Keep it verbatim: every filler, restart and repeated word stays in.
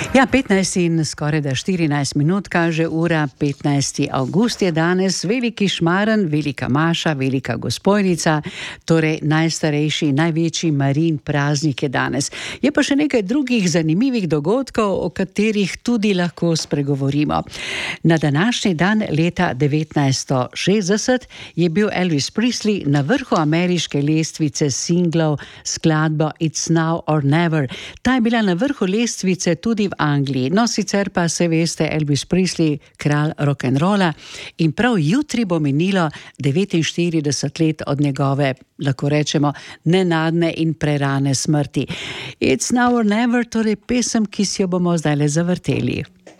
Ja, petnajst in skoraj da štirinajst minut kaže ura, petnajsti avgust je danes, veliki šmaren, velika maša, velika Gosponica, torej najstarejši, največji Marijin praznik je danes. Je pa še nekaj drugih zanimivih dogodkov, o katerih tudi lahko spregovorimo. Na današnji dan leta devetnajststo šestdeset je bil Elvis Presley na vrhu ameriške lestvice singlov skladbo It's Now or Never. Ta je bila na vrhu lestvice tudi v Angliji. No, sicer pa se veste, Elvis Presley, kralj rock'n'rolla, in prav jutri bo minilo devetinštirideset let od njegove, lahko rečemo, nenadne in prerane smrti. It's Now or Never, torej pesem, ki si jo bomo zdajle zavrteli.